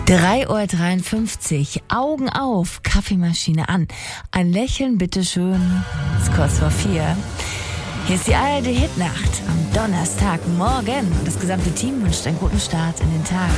3:53 Uhr, Augen auf, Kaffeemaschine an. Ein Lächeln, bitteschön. Ist kurz vor 4. Hier ist die ARD Hitnacht am Donnerstagmorgen. Und das gesamte Team wünscht einen guten Start in den Tag.